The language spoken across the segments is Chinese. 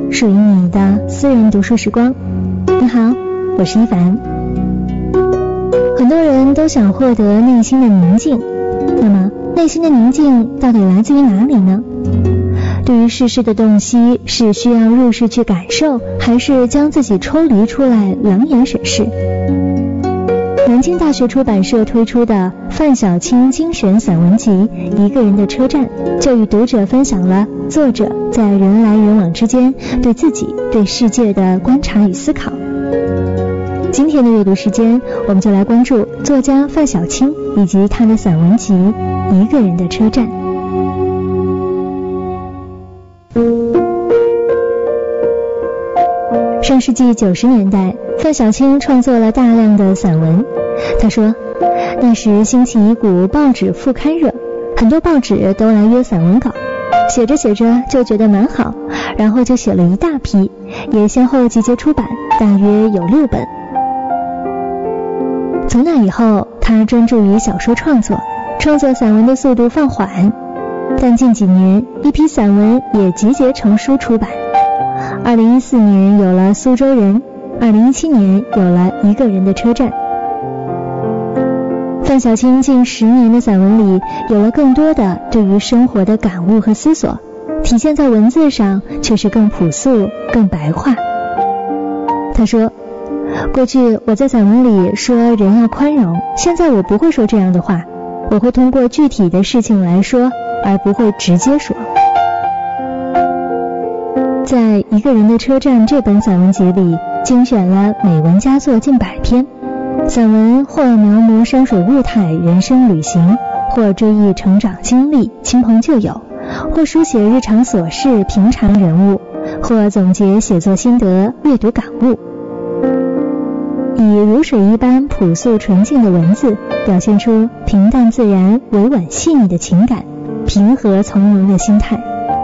属于你的私人读书时光。你好，我是一凡。很多人都想获得内心的宁静，那么内心的宁静到底来自于哪里呢？对于世事的洞悉，是需要入世去感受，还是将自己抽离出来冷眼审视？南京大学出版社推出的范小青精选散文集《一个人的车站》，就与读者分享了作者在人来人往之间对自己对世界的观察与思考。今天的阅读时间，我们就来关注作家范小青以及他的散文集《一个人的车站》。上世纪90年代，范小青创作了大量的散文。他说，那时兴起一股报纸副刊热，很多报纸都来约散文稿，写着写着就觉得蛮好，然后就写了一大批，也先后集结出版，大约有6本。从那以后，他专注于小说创作散文的速度放缓，但近几年一批散文也集结成书出版。2014年有了《苏州人》，2017年有了《一个人的车站》。范小青近10年的散文里，有了更多的对于生活的感悟和思索，体现在文字上却是更朴素、更白话。他说，过去我在散文里说人要宽容，现在我不会说这样的话，我会通过具体的事情来说，而不会直接说。在《一个人的车站》这本散文集里，精选了美文佳作近100篇，散文或描摹山水物态、人生旅行，或追忆成长经历、亲朋旧友，或书写日常琐事、平常人物，或总结写作心得、阅读感悟。以如水一般朴素纯净的文字，表现出平淡自然、委婉细腻的情感，平和从容的心态。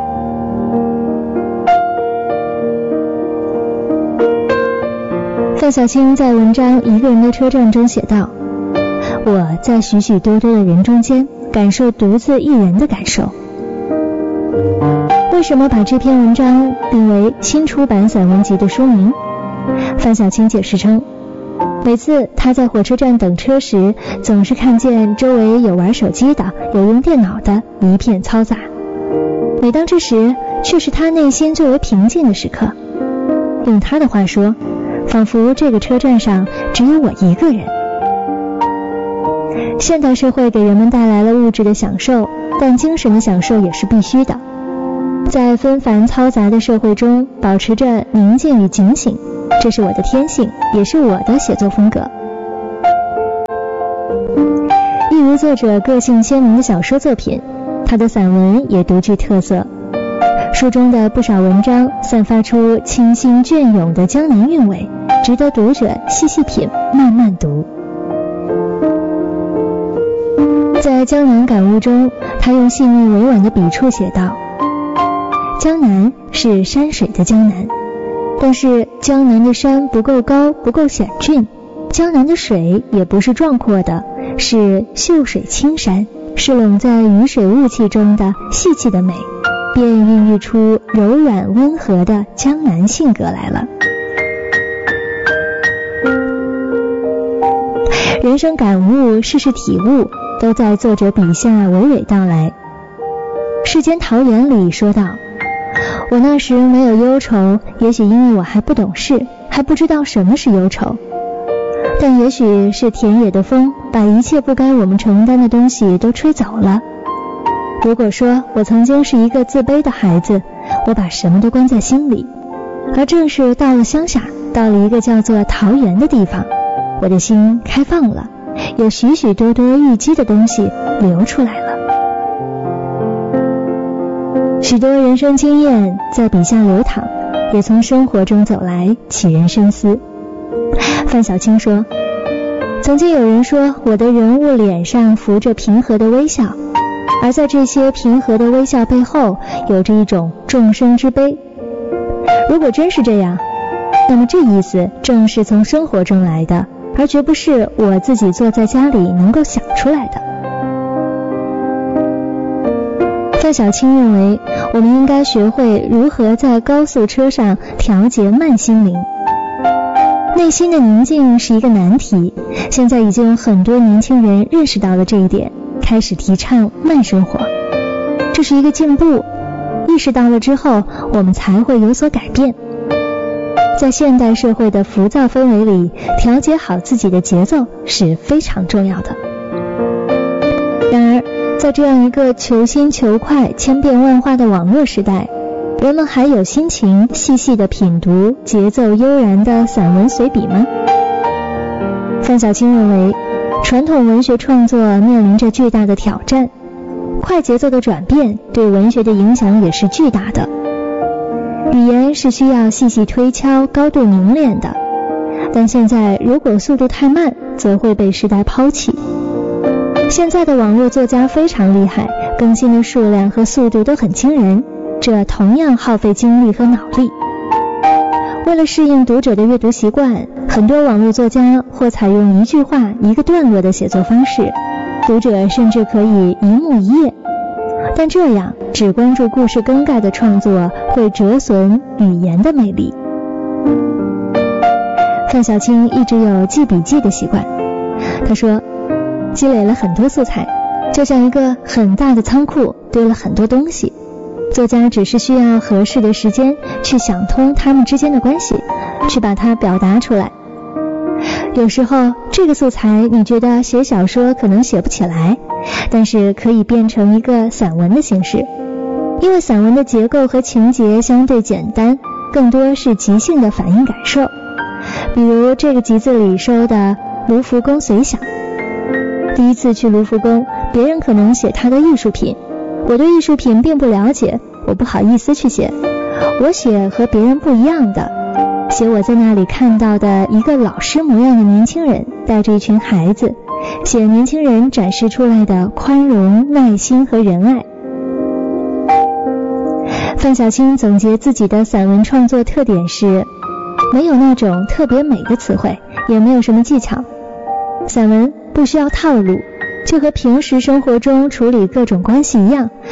范小青在文章《一个人的车站》中写道，我在许许多多的人中间感受独自一人的感受。为什么把这篇文章定为新出版散文集的书名？范小青解释称，每次他在火车站等车时，总是看见周围有玩手机的，有用电脑的，一片嘈杂。每当这时，却是他内心最为平静的时刻。用他的话说，仿佛这个车站上只有我一个人。现代社会给人们带来了物质的享受，但精神的享受也是必须的。在纷繁嘈杂的社会中，保持着宁静与警醒，这是我的天性，也是我的写作风格。一如作者个性鲜明的小说作品，他的散文也独具特色。书中的不少文章散发出清新隽永的江南韵味，值得读者细细品，慢慢读。在江南感悟中，他用细腻委婉的笔触写道，江南是山水的江南，但是江南的山不够高，不够险峻，江南的水也不是壮阔的，是秀水青山，是笼在雨水雾气中的细气的美，便孕育出柔软温和的江南性格来了。人生感悟、世事体悟，都在作者笔下娓娓道来。世间桃源里说道，我那时没有忧愁，也许因为我还不懂事，还不知道什么是忧愁，但也许是田野的风把一切不该我们承担的东西都吹走了。如果说我曾经是一个自卑的孩子，我把什么都关在心里，而正是到了乡下，到了一个叫做桃源的地方，我的心开放了，有许许多多郁积的东西流出来了。许多人生经验在笔下流淌，也从生活中走来，启人深思。范小青说，曾经有人说我的人物脸上浮着平和的微笑，而在这些平和的微笑背后，有着一种众生之悲。如果真是这样，那么这意思正是从生活中来的，而绝不是我自己坐在家里能够想出来的。范小青认为， 我们应该学会如何在高速车上调节慢心灵。内心的宁静是一个难题，现在已经有很多年轻人认识到了这一点，开始提倡慢生活。这是一个进步，意识到了之后，我们才会有所改变。在现代社会的浮躁氛围里，调节好自己的节奏是非常重要的。然而，在这样一个求新求快、千变万化的网络时代，人们还有心情细细地品读节奏悠然的散文随笔吗？范小青认为，传统文学创作面临着巨大的挑战，快节奏的转变对文学的影响也是巨大的。语言是需要细细推敲、高度凝练的，但现在如果速度太慢，则会被时代抛弃。现在的网络作家非常厉害，更新的数量和速度都很惊人，这同样耗费精力和脑力。为了适应读者的阅读习惯，很多网络作家或采用一句话一个段落的写作方式，读者甚至可以一幕一页。但这样只关注故事梗概的创作会折损语言的魅力。范小青一直有记笔记的习惯，他说，积累了很多素材，就像一个很大的仓库，堆了很多东西。作家只是需要合适的时间去想通他们之间的关系，去把它表达出来。有时候这个素材你觉得写小说可能写不起来，但是可以变成一个散文的形式，因为散文的结构和情节相对简单，更多是即兴的反映感受。比如这个集子里收的卢浮宫随想。第一次去卢浮宫，别人可能写他的艺术品，我对艺术品并不了解，我不好意思去写，我写和别人不一样的，写我在那里看到的一个老师模样的年轻人带着一群孩子，写年轻人展示出来的宽容、耐心和仁爱。范小青总结自己的散文创作特点是，没有那种特别美的词汇，也没有什么技巧。散文不需要套路，就和平时生活中处理各种关系一样，